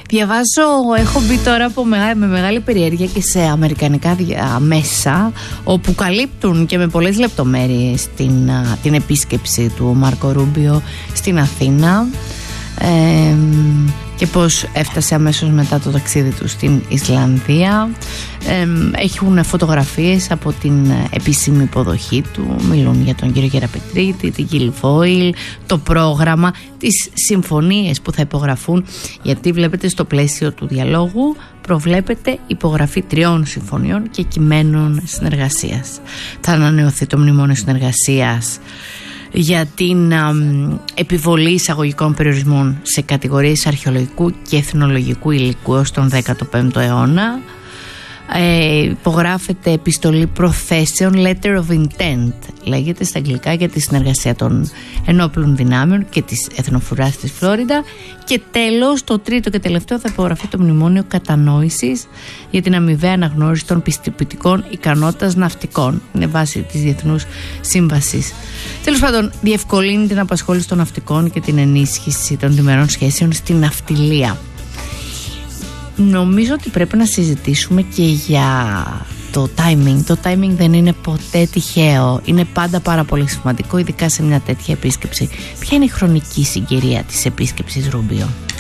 Έχω μπει τώρα με μεγάλη περιέργεια και σε αμερικανικά μέσα, όπου καλύπτουν και με πολλές λεπτομέρειες την επίσκεψη του Μάρκο Ρούμπιο στην Αθήνα και πώς έφτασε αμέσως μετά το ταξίδι του στην Ισλανδία. Έχουν φωτογραφίες από την επίσημη υποδοχή του, μιλούν για τον κύριο Γεραπετρίτη, την Κιλφόιλ, το πρόγραμμα, τις συμφωνίες που θα υπογραφούν, γιατί βλέπετε στο πλαίσιο του διαλόγου προβλέπεται υπογραφή 3 συμφωνιών και κειμένων συνεργασίας. Θα ανανεωθεί το μνημόνιο συνεργασίας για την επιβολή εισαγωγικών περιορισμών σε κατηγορίες αρχαιολογικού και εθνολογικού υλικού ως τον 15ο αιώνα. Υπογράφεται επιστολή προθέσεων, letter of intent λέγεται στα αγγλικά, για τη συνεργασία των ενόπλων δυνάμεων και της εθνοφρουράς της Φλόριντα. Και τέλος, το τρίτο και τελευταίο, θα υπογραφεί το μνημόνιο κατανόησης για την αμοιβαία αναγνώριση των πιστοποιητικών ικανότητας ναυτικών. Είναι βάση της Διεθνούς Σύμβασης. Τέλος πάντων, διευκολύνει την απασχόληση των ναυτικών και την ενίσχυση των διμερών σχέσεων στην ναυτιλία. Νομίζω ότι πρέπει να συζητήσουμε και για το timing. Το timing δεν είναι ποτέ τυχαίο. Είναι πάντα πάρα πολύ σημαντικό, ειδικά σε μια τέτοια επίσκεψη. Ποια είναι η χρονική συγκυρία της επίσκεψης Ρούμπιο?